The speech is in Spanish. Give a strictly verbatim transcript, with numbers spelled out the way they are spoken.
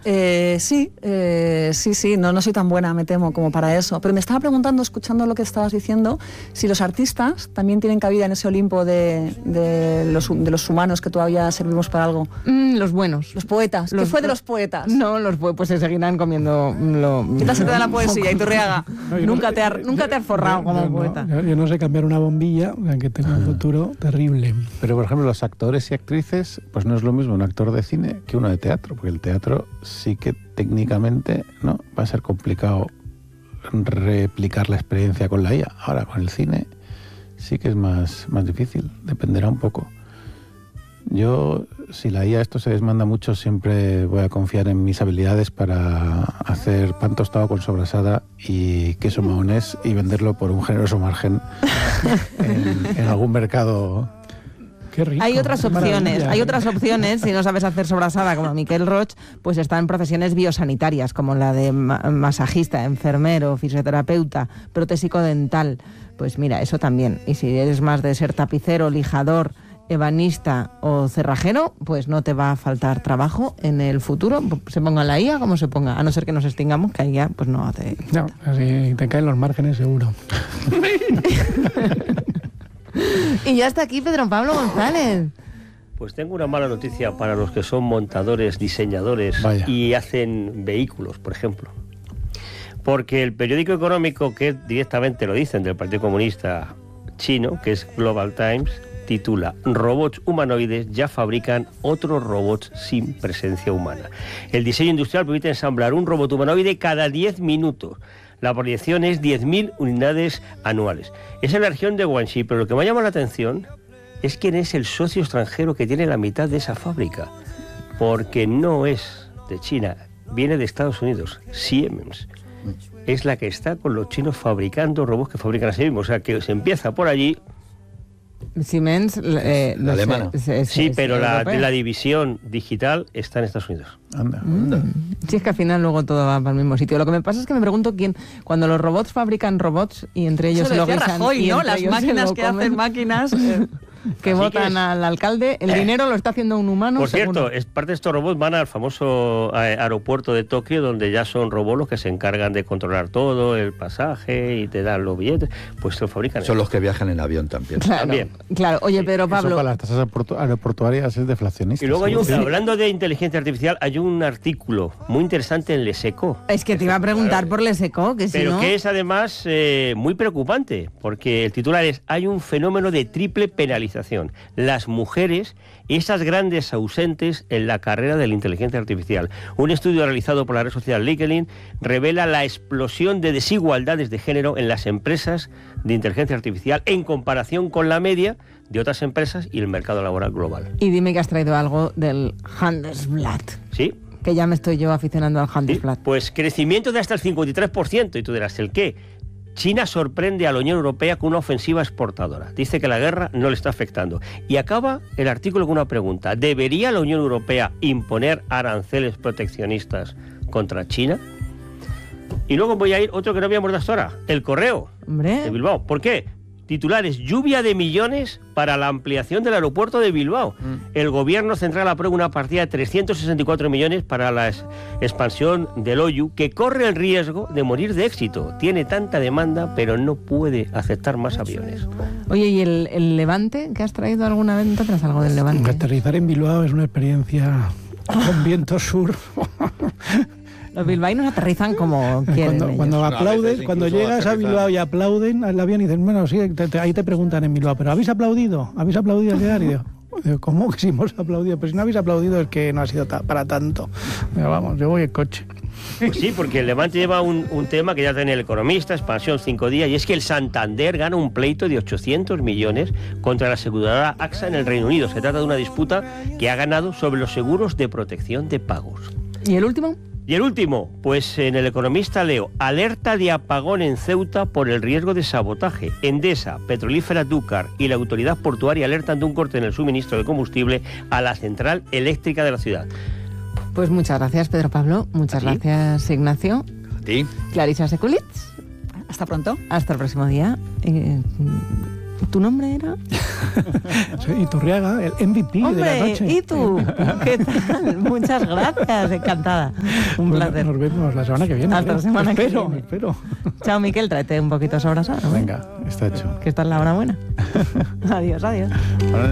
Eh, sí, eh, sí, sí, no, no soy tan buena, me temo, como para eso. Pero me estaba preguntando, escuchando lo que estabas diciendo, si los artistas también tienen cabida en ese Olimpo de, de, los, de los humanos que todavía servimos para algo. Mm, los buenos. Los poetas. Los, ¿Qué fue de los poetas? No, los poetas pues se seguirán comiendo lo... ¿Qué tal se te da la poesía, Iturriaga? No, nunca, no, te has, nunca te has forrado yo, como yo poeta. No, yo, yo no sé cambiar una bombilla, aunque tengo un futuro terrible. Pero, por ejemplo, los actores y actrices, pues no es lo mismo un actor de cine que uno de teatro, porque el teatro sí que técnicamente, ¿no?, va a ser complicado replicar la experiencia con la I A. Ahora, con el cine sí que es más, más difícil, dependerá un poco. Yo, si la I A esto se desmanda mucho, siempre voy a confiar en mis habilidades para hacer pan tostado con sobrasada y queso mahonés y venderlo por un generoso margen en, en algún mercado. Qué rico, hay otras opciones, maravilla. hay otras opciones, si no sabes hacer sobrasada como Miquel Roig, pues están profesiones biosanitarias, como la de ma- masajista, enfermero, fisioterapeuta, protésico dental. Pues mira, eso también. Y si eres más de ser tapicero, lijador, ebanista o cerrajero, pues no te va a faltar trabajo en el futuro, se ponga la I A como se ponga, a no ser que nos extingamos, que ahí ya pues no hace No, así te caen los márgenes seguro. Y ya está aquí Pedro Pablo González. Pues tengo una mala noticia para los que son montadores, diseñadores Vaya. y hacen vehículos, por ejemplo. Porque el periódico económico, que directamente lo dicen del Partido Comunista Chino, que es Global Times, titula "Robots humanoides ya fabrican otros robots sin presencia humana". El diseño industrial permite ensamblar un robot humanoide cada diez minutos. La proyección es diez mil unidades anuales. Es en la región de Guangxi, pero lo que me llama la atención es quién es el socio extranjero que tiene la mitad de esa fábrica. Porque no es de China, viene de Estados Unidos, Siemens. Es la que está con los chinos fabricando robots que fabrican a sí mismos. O sea, que se empieza por allí. Siemens, eh, La alemana. es- es- Sí, es pero la, europea. la división digital está en Estados Unidos. Anda. Mm. Sí, es que al final luego todo va para el mismo sitio. Lo que me pasa es que me pregunto quién, cuando los robots fabrican robots y entre ellos Eso se lo decía guisan Rajoy, y ¿no? entre Las ellos se máquinas lo que comen, hacen máquinas... eh, que Así votan que es- al alcalde, el dinero lo está haciendo un humano. Por seguro. cierto, es parte de estos robots van al famoso eh, aeropuerto de Tokio, donde ya son robots los que se encargan de controlar todo, el pasaje y te dan los billetes. Pues se lo fabrican. Son los que viajan en avión también. Claro, también. claro. Oye, Pedro Eso Pablo, para las tasas aeroportu- aeroportuarias es deflacionista. Y luego hay un, Sí. hablando de inteligencia artificial, hay un artículo muy interesante en Leseco, es que te iba a preguntar por Leseco, que si pero no... que es además eh, muy preocupante, porque el titular es: hay un fenómeno de triple penalización. Las mujeres, esas grandes ausentes en la carrera de la inteligencia artificial. Un estudio realizado por la red social LinkedIn revela la explosión de desigualdades de género en las empresas de inteligencia artificial en comparación con la media de otras empresas y el mercado laboral global. Y dime que has traído algo del Handelsblatt, ¿Sí? que ya me estoy yo aficionando al ¿Sí? Handelsblatt. Pues crecimiento de hasta el cincuenta y tres por ciento. Y tú dirás, ¿el qué? China sorprende a la Unión Europea con una ofensiva exportadora. Dice que la guerra no le está afectando. Y acaba el artículo con una pregunta: ¿debería la Unión Europea imponer aranceles proteccionistas contra China? Y luego voy a ir otro que no habíamos dado hasta ahora: El Correo Hombre, de Bilbao. ¿Por qué? Titulares: lluvia de millones para la ampliación del aeropuerto de Bilbao. El gobierno central aprueba una partida de trescientos sesenta y cuatro millones para la es- expansión del Oyu, que corre el riesgo de morir de éxito. Tiene tanta demanda, pero no puede aceptar más aviones. oye, ¿y el, el Levante? ¿Que has traído alguna vez? ¿No te traes algo del Levante? Aterrizar en Bilbao es una experiencia con viento sur. Los bilbaínos aterrizan como quieren Cuando, ellos. cuando No, a aplaudes, veces cuando incluso llegas a aterrizan. Bilbao y aplauden al avión y dicen, bueno, sí, te- te- ahí te preguntan en Bilbao, ¿pero habéis aplaudido? ¿Habéis aplaudido al llegar? Y digo, digo, ¿cómo que si hemos aplaudido? Pues si no habéis aplaudido es que no ha sido ta- para tanto. Pero vamos, yo voy en coche. Pues sí, porque el Levante lleva un, un tema que ya tiene el Economista, expansión cinco días, y es que el Santander gana un pleito de ochocientos millones contra la aseguradora A X A en el Reino Unido. Se trata de una disputa que ha ganado sobre los seguros de protección de pagos. ¿Y el último? Y el último, pues en el Economista leo: alerta de apagón en Ceuta por el riesgo de sabotaje. Endesa, Petrolífera Dúcar y la autoridad portuaria alertan de un corte en el suministro de combustible a la central eléctrica de la ciudad. Pues muchas gracias, Pedro Pablo. Muchas ¿A ti? gracias, Ignacio. ¿A ti? Clarisa Seculitz. Hasta pronto. Hasta el próximo día. Eh, ¿Tu nombre era? Soy Iturriaga, el M V P de la Hombre, noche. ¿y tú? ¿Qué tal? Muchas gracias, encantada. Un Bueno, placer. nos vemos la semana que viene. Hasta la creo. semana que espero, viene. Espero, Chao, Miquel, tráete un poquito sobrasada. ¿no? Venga, está hecho. Que esta es la hora buena. Adiós, adiós. Ahora